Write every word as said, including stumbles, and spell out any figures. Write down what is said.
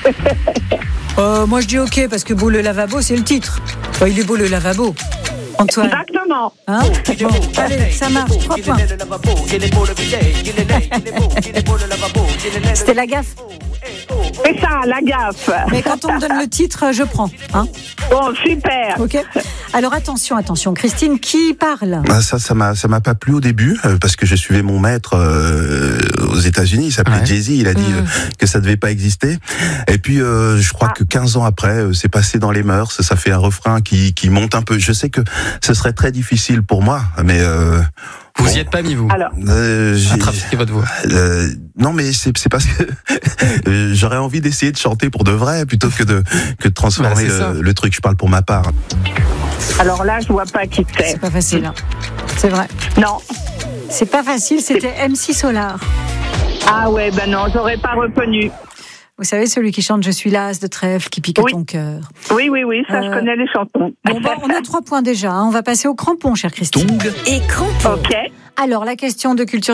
euh, Moi, je dis ok, parce que beau le lavabo, c'est le titre. Oh, il est beau le lavabo. Antoine. Exactement. Hein bon, allez, ça marche. Trois points. C'était la gaffe. C'est ça, la gaffe. Mais quand on me donne le titre, je prends. Hein Bon, super. Ok. Alors attention, attention. Christine, qui parle? Ah, ça, ça m'a, ça m'a pas plu au début euh, parce que je suivais mon maître euh, aux États-Unis. Il s'appelait Ouais. Jay-Z. Il a dit Mmh. euh, que ça devait pas exister. Et puis, euh, je crois Ah. que quinze ans après, euh, c'est passé dans les mœurs. Ça fait un refrain qui, qui monte un peu. Je sais que ce serait très difficile pour moi, mais euh, Vous bon. y êtes pas mis, vous, Alors, euh, j'ai- à trafiquer votre voix. euh, non, mais c'est, c'est parce que euh, j'aurais envie d'essayer de chanter pour de vrai plutôt que de que de transformer Bah, c'est ça. le, le truc. Je parle pour ma part. alors là, je vois pas qui c'est. C'est pas facile. Hein. C'est vrai. Non. C'est pas facile. C'était M C Solar. Ah ouais, ben non, j'aurais pas reconnu. Vous savez, celui qui chante Je suis l'as de trèfle qui pique Oui. à ton cœur. Oui, oui, oui, ça, Euh, je connais les chansons. Bon, bah, on a trois points déjà. Hein. On va passer au crampon, chère Christine. Et crampon. Ok. Alors, la question de culture